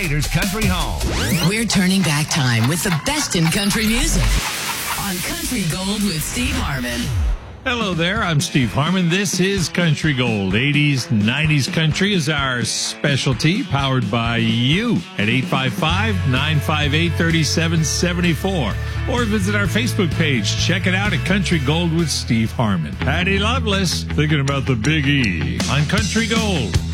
Gators Country Home. We're turning back time with the best in country music on Country Gold with Steve Harmon. Hello there, I'm Steve Harmon. This is Country Gold. 80s, 90s country is our specialty, powered by you at 855-958-3774. Or visit our Facebook page. Check it out at Country Gold with Steve Harmon. Patty Loveless, thinking about the Big E on Country Gold.